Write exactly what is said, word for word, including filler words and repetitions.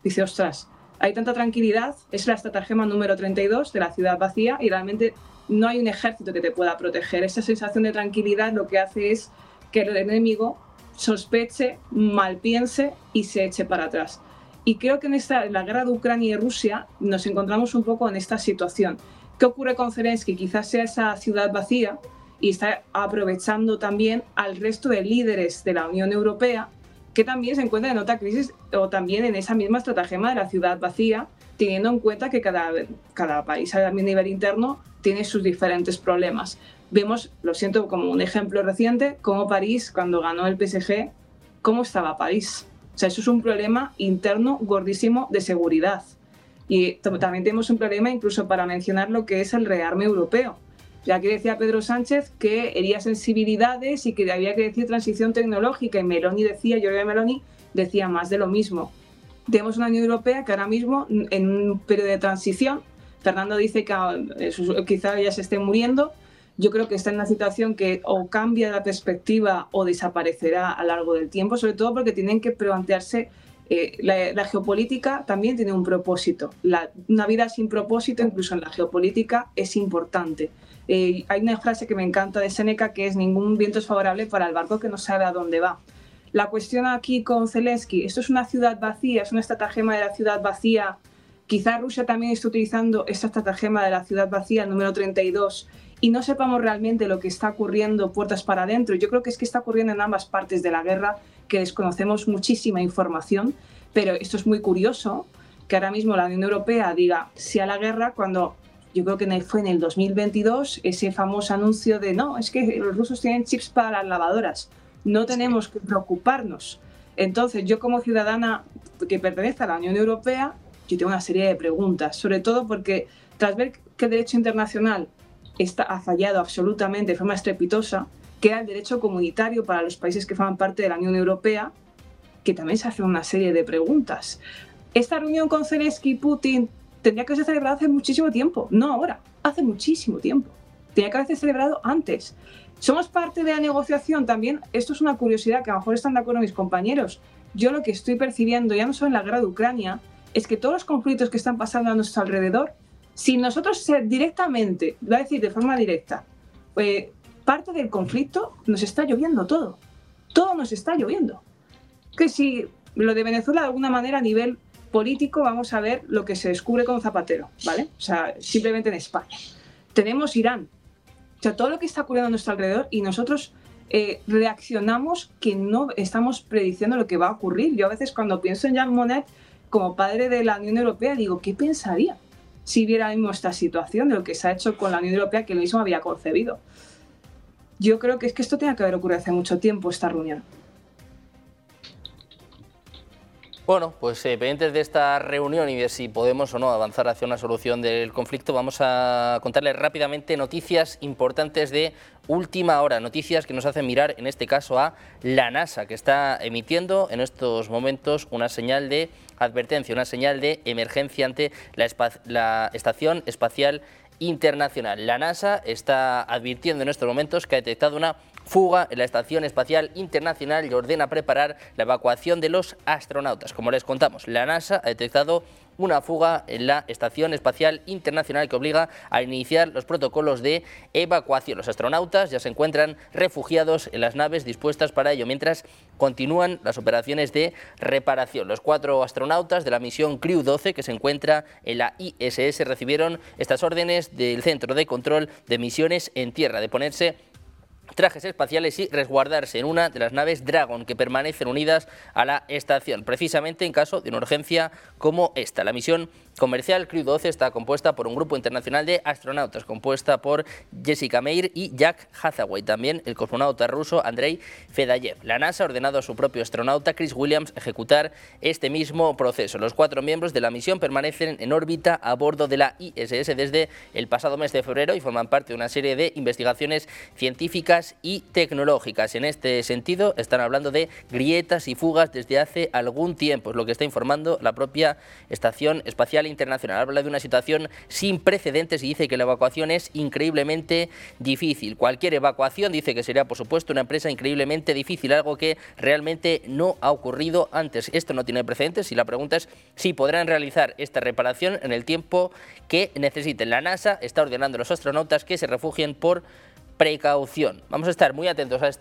Dice, ostras, hay tanta tranquilidad, es la estratagema número treinta y dos de la ciudad vacía y realmente no hay un ejército que te pueda proteger. Esa sensación de tranquilidad lo que hace es que el enemigo sospeche, malpiense y se eche para atrás. Y creo que en, esta, en la guerra de Ucrania y Rusia nos encontramos un poco en esta situación. ¿Qué ocurre con Zelensky? Quizás sea esa ciudad vacía y está aprovechando también al resto de líderes de la Unión Europea que también se encuentran en otra crisis o también en esa misma estratagema de la ciudad vacía, teniendo en cuenta que cada, cada país a nivel interno tiene sus diferentes problemas. Vemos, lo siento como un ejemplo reciente, cómo París, cuando ganó el P S G, cómo estaba París. O sea, eso es un problema interno gordísimo de seguridad. Y también tenemos un problema incluso para mencionar lo que es el rearme europeo. Ya que decía Pedro Sánchez que hería sensibilidades y que había que decir transición tecnológica, y Meloni decía, Giorgia Meloni decía más de lo mismo. Tenemos una Unión Europea que ahora mismo, en un periodo de transición, Fernando dice que quizá ya se esté muriendo, yo creo que está en una situación que o cambia la perspectiva o desaparecerá a lo largo del tiempo, sobre todo porque tienen que plantearse, eh, la, la geopolítica también tiene un propósito. La, una vida sin propósito, incluso en la geopolítica, es importante. Eh, hay una frase que me encanta de Séneca que es: ningún viento es favorable para el barco que no sabe a dónde va. La cuestión aquí con Zelensky, esto es una ciudad vacía, es una estratagema de la ciudad vacía. Quizá Rusia también esté utilizando esta estratagema de la ciudad vacía número treinta y dos y no sepamos realmente lo que está ocurriendo puertas para adentro. Yo creo que es que está ocurriendo en ambas partes de la guerra, que desconocemos muchísima información, pero esto es muy curioso, que ahora mismo la Unión Europea diga sí a la guerra cuando... Yo creo que fue en el dos mil veintidós ese famoso anuncio de no, es que los rusos tienen chips para las lavadoras, no tenemos que preocuparnos. Entonces, yo como ciudadana que pertenece a la Unión Europea, yo tengo una serie de preguntas, sobre todo porque tras ver que el derecho internacional está, ha fallado absolutamente de forma estrepitosa, queda el derecho comunitario para los países que forman parte de la Unión Europea, que también se hace una serie de preguntas. Esta reunión con Zelensky y Putin tendría que haberse celebrado hace muchísimo tiempo, no ahora, hace muchísimo tiempo. Tenía que haberse celebrado antes. ¿Somos parte de la negociación también? Esto es una curiosidad que a lo mejor están de acuerdo mis compañeros. Yo lo que estoy percibiendo, ya no solo en la guerra de Ucrania, es que todos los conflictos que están pasando a nuestro alrededor, si nosotros ser directamente, voy a decir de forma directa, eh, parte del conflicto, nos está lloviendo todo. Todo nos está lloviendo. Que si lo de Venezuela de alguna manera a nivel político, vamos a ver lo que se descubre con Zapatero, ¿vale? O sea, simplemente en España. Tenemos Irán. O sea, todo lo que está ocurriendo a nuestro alrededor y nosotros eh, reaccionamos que no estamos prediciendo lo que va a ocurrir. Yo a veces cuando pienso en Jean Monnet, como padre de la Unión Europea, digo, ¿qué pensaría si viera mismo esta situación de lo que se ha hecho con la Unión Europea que él mismo había concebido? Yo creo que es que esto tenía que haber ocurrido hace mucho tiempo, esta reunión. Bueno, pues eh, pendientes de esta reunión y de si podemos o no avanzar hacia una solución del conflicto, vamos a contarles rápidamente noticias importantes de última hora, noticias que nos hacen mirar en este caso a la NASA, que está emitiendo en estos momentos una señal de advertencia, una señal de emergencia ante la, la Estación Espacial Internacional. La NASA está advirtiendo en estos momentos que ha detectado una fuga en la Estación Espacial Internacional y ordena preparar la evacuación de los astronautas. Como les contamos, la NASA ha detectado una fuga en la Estación Espacial Internacional que obliga a iniciar los protocolos de evacuación. Los astronautas ya se encuentran refugiados en las naves dispuestas para ello, mientras continúan las operaciones de reparación. Los cuatro astronautas de la misión Crew doce, que se encuentra en la I S S, recibieron estas órdenes del Centro de Control de Misiones en Tierra, de ponerse trajes espaciales y resguardarse en una de las naves Dragon que permanecen unidas a la estación, precisamente en caso de una urgencia como esta. La misión comercial Crew doce está compuesta por un grupo internacional de astronautas, compuesta por Jessica Meir y Jack Hathaway, también el cosmonauta ruso Andrei Fedayev. La NASA ha ordenado a su propio astronauta Chris Williams ejecutar este mismo proceso. Los cuatro miembros de la misión permanecen en órbita a bordo de la I S S desde el pasado mes de febrero y forman parte de una serie de investigaciones científicas científicas y tecnológicas. En este sentido, están hablando de grietas y fugas desde hace algún tiempo, es lo que está informando la propia Estación Espacial Internacional. Habla de una situación sin precedentes y dice que la evacuación es increíblemente difícil. Cualquier evacuación, dice que sería, por supuesto, una empresa increíblemente difícil, algo que realmente no ha ocurrido antes. Esto no tiene precedentes y la pregunta es si podrán realizar esta reparación en el tiempo que necesiten. La NASA está ordenando a los astronautas que se refugien por precaución. Vamos a estar muy atentos a esta